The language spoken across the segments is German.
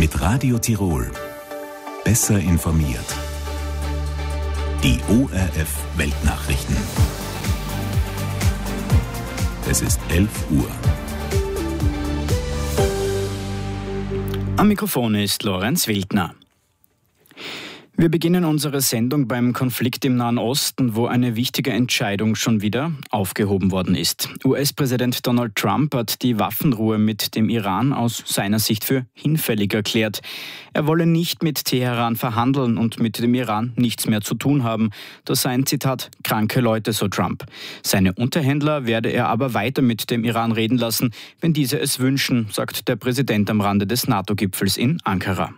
Mit Radio Tirol. Besser informiert. Die ORF-Weltnachrichten. Es ist 11 Uhr. Am Mikrofon ist Lorenz Wildner. Wir beginnen unsere Sendung beim Konflikt im Nahen Osten, wo eine wichtige Entscheidung schon wieder aufgehoben worden ist. US-Präsident Donald Trump hat die Waffenruhe mit dem Iran aus seiner Sicht für hinfällig erklärt. Er wolle nicht mit Teheran verhandeln und mit dem Iran nichts mehr zu tun haben. Das seien, Zitat, kranke Leute, so Trump. Seine Unterhändler werde er aber weiter mit dem Iran reden lassen, wenn diese es wünschen, sagt der Präsident am Rande des NATO-Gipfels in Ankara.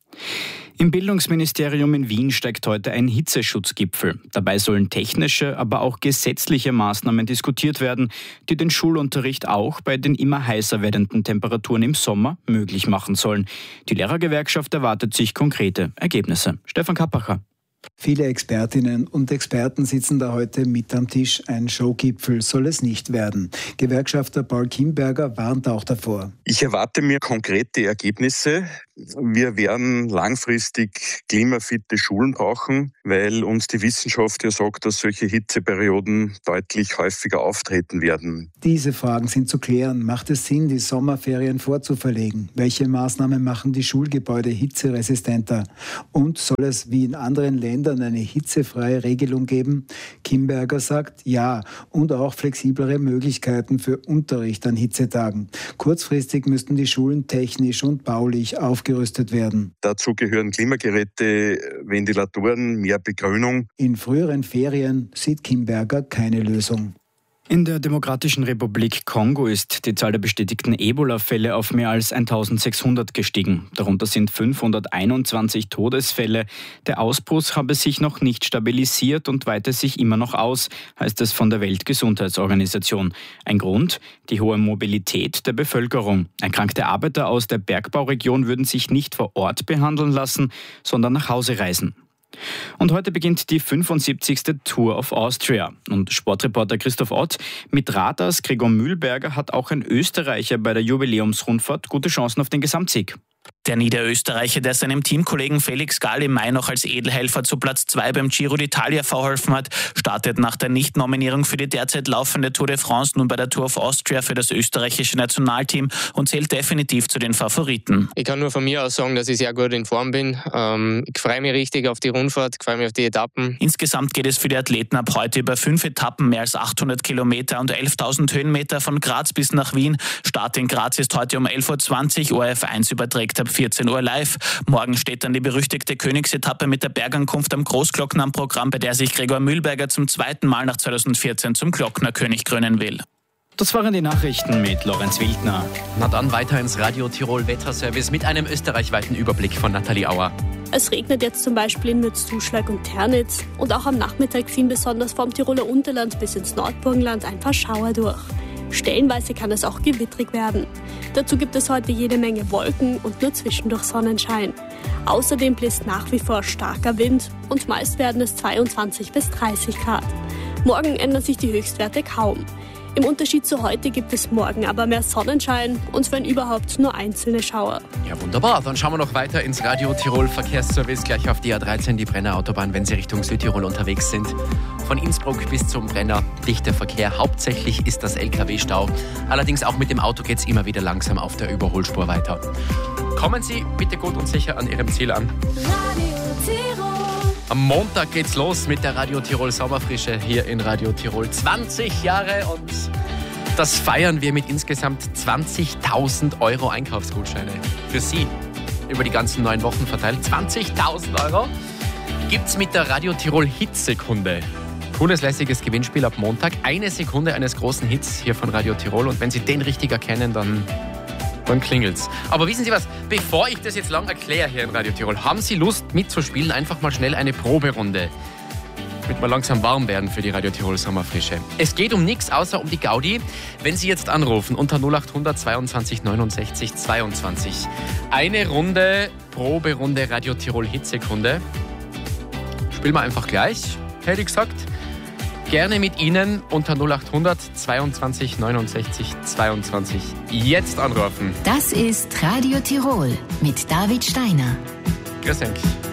Im Bildungsministerium in Wien steigt heute ein Hitzeschutzgipfel. Dabei sollen technische, aber auch gesetzliche Maßnahmen diskutiert werden, die den Schulunterricht auch bei den immer heißer werdenden Temperaturen im Sommer möglich machen sollen. Die Lehrergewerkschaft erwartet sich konkrete Ergebnisse. Stefan Kappacher. Viele Expertinnen und Experten sitzen da heute mit am Tisch. Ein Showgipfel soll es nicht werden. Gewerkschafter Paul Kimberger warnt auch davor. Ich erwarte mir konkrete Ergebnisse. Wir werden langfristig klimafitte Schulen brauchen, weil uns die Wissenschaft ja sagt, dass solche Hitzeperioden deutlich häufiger auftreten werden. Diese Fragen sind zu klären. Macht es Sinn, die Sommerferien vorzuverlegen? Welche Maßnahmen machen die Schulgebäude hitzeresistenter? Und soll es wie in anderen Ländern eine hitzefreie Regelung geben? Kimberger sagt ja, und auch flexiblere Möglichkeiten für Unterricht an Hitzetagen. Kurzfristig müssten die Schulen technisch und baulich aufgerüstet werden. Dazu gehören Klimageräte, Ventilatoren, mehr Begrünung. In früheren Ferien sieht Kimberger keine Lösung. In der Demokratischen Republik Kongo ist die Zahl der bestätigten Ebola-Fälle auf mehr als 1600 gestiegen. Darunter sind 521 Todesfälle. Der Ausbruch habe sich noch nicht stabilisiert und weite sich immer noch aus, heißt es von der Weltgesundheitsorganisation. Ein Grund? Die hohe Mobilität der Bevölkerung. Erkrankte Arbeiter aus der Bergbauregion würden sich nicht vor Ort behandeln lassen, sondern nach Hause reisen. Und heute beginnt die 75. Tour of Austria. Und Sportreporter Christoph Ott: mit Raders Gregor Mühlberger hat auch ein Österreicher bei der Jubiläumsrundfahrt gute Chancen auf den Gesamtsieg. Der Niederösterreicher, der seinem Teamkollegen Felix Gall im Mai noch als Edelhelfer zu Platz 2 beim Giro d'Italia verholfen hat, startet nach der Nichtnominierung für die derzeit laufende Tour de France nun bei der Tour of Austria für das österreichische Nationalteam und zählt definitiv zu den Favoriten. Ich kann nur von mir aus sagen, dass ich sehr gut in Form bin. Ich freue mich richtig auf die Rundfahrt, ich freue mich auf die Etappen. Insgesamt geht es für die Athleten ab heute über 5 Etappen, mehr als 800 Kilometer und 11.000 Höhenmeter von Graz bis nach Wien. Start in Graz ist heute um 11.20 Uhr, ORF1 überträgt ab 14 Uhr live. Morgen steht dann die berüchtigte Königsetappe mit der Bergankunft am Großglockner am Programm, bei der sich Gregor Mühlberger zum zweiten Mal nach 2014 zum Glocknerkönig krönen will. Das waren die Nachrichten mit Lorenz Wildner. Na dann weiter ins Radio Tirol Wetterservice mit einem österreichweiten Überblick von Nathalie Auer. Es regnet jetzt zum Beispiel in Mürzzuschlag und Ternitz und auch am Nachmittag ziehen besonders vom Tiroler Unterland bis ins Nordburgenland ein paar Schauer durch. Stellenweise kann es auch gewittrig werden. Dazu gibt es heute jede Menge Wolken und nur zwischendurch Sonnenschein. Außerdem bläst nach wie vor starker Wind und meist werden es 22 bis 30 Grad. Morgen ändern sich die Höchstwerte kaum. Im Unterschied zu heute gibt es morgen aber mehr Sonnenschein und wenn überhaupt nur einzelne Schauer. Ja, wunderbar. Dann schauen wir noch weiter ins Radio Tirol Verkehrsservice, gleich auf die A13, die Brenner Autobahn, wenn Sie Richtung Südtirol unterwegs sind. Von Innsbruck bis zum Brenner dichter Verkehr. Hauptsächlich ist das LKW-Stau. Allerdings auch mit dem Auto geht es immer wieder langsam auf der Überholspur weiter. Kommen Sie bitte gut und sicher an Ihrem Ziel an. Radio Tirol. Am Montag geht's los mit der Radio Tirol Sommerfrische hier in Radio Tirol. 20 Jahre und das feiern wir mit insgesamt 20.000 Euro Einkaufsgutscheine. Für Sie über die ganzen 9 Wochen verteilt. 20.000 Euro gibt's mit der Radio Tirol Hitsekunde. Cooles, lässiges Gewinnspiel ab Montag. 1 Sekunde eines großen Hits hier von Radio Tirol. Und wenn Sie den richtig erkennen, dann klingelt's. Aber wissen Sie was, bevor ich das jetzt lang erkläre hier in Radio Tirol, haben Sie Lust mitzuspielen? Einfach mal schnell eine Proberunde, damit wir langsam warm werden für die Radio Tirol Sommerfrische. Es geht um nichts außer um die Gaudi. Wenn Sie jetzt anrufen unter 0800 22 69 22. Eine Runde, Proberunde Radio Tirol Hitsekunde. Spielen wir einfach gleich, hätte ich gesagt. Gerne mit Ihnen unter 0800 22 69 22 jetzt anrufen. Das ist Radio Tirol mit David Steiner. Grüß euch.